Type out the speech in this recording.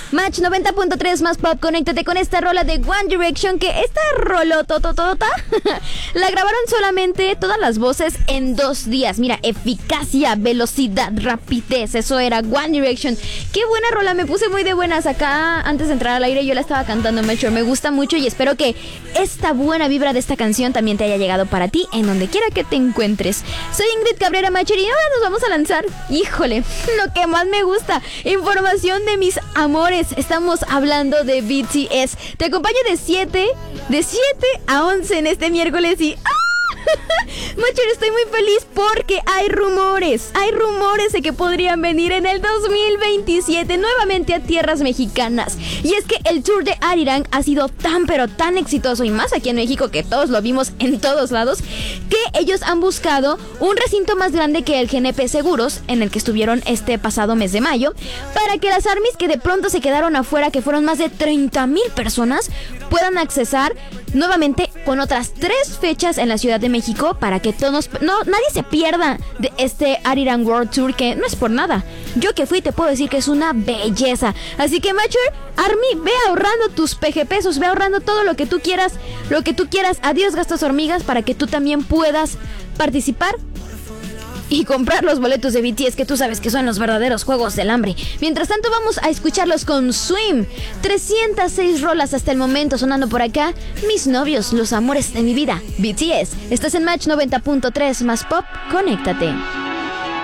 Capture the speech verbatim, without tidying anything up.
Match noventa punto tres más pop, conéctate con esta rola de One Direction, que esta rolotototota la grabaron solamente todas las voces en dos días. Mira, eficacia, velocidad, rapidez, eso era One Direction. Qué buena rola, me puse muy de buenas acá antes de entrar al aire. Yo la estaba cantando, Mature, me gusta mucho y espero que esta buena vibra de esta canción también te haya llegado para ti en donde quiera que te encuentres. Soy Ingrid Cabrera Mature y ahora nos vamos a lanzar, híjole, lo que más me gusta, información de mis amores. Estamos hablando de B T S. Te acompaño de siete, de siete a once en este miércoles y... ¡ah! Macher, estoy muy feliz porque hay rumores, hay rumores de que podrían venir en el dos mil veintisiete nuevamente a tierras mexicanas. Y es que el tour de Arirang ha sido tan pero tan exitoso, y más aquí en México, que todos lo vimos en todos lados, que ellos han buscado un recinto más grande que el G N P Seguros, en el que estuvieron este pasado mes de mayo, para que las ARMYs que de pronto se quedaron afuera, que fueron más de treinta mil personas, puedan accesar nuevamente con otras tres fechas en la Ciudad de México, para que todos, no, nadie se pierda de este Arirang World Tour, que no es por nada. Yo que fui te puedo decir que es una belleza. Así que, Mature, ARMY, ve ahorrando tus P G pesos, ve ahorrando todo lo que tú quieras, lo que tú quieras. Adiós gastos hormigas, para que tú también puedas participar y comprar los boletos de B T S, que tú sabes que son los verdaderos juegos del hambre. Mientras tanto, vamos a escucharlos con Swim. trescientas seis rolas hasta el momento sonando por acá. Mis novios, los amores de mi vida, B T S. Estás en Match noventa punto tres más pop, conéctate.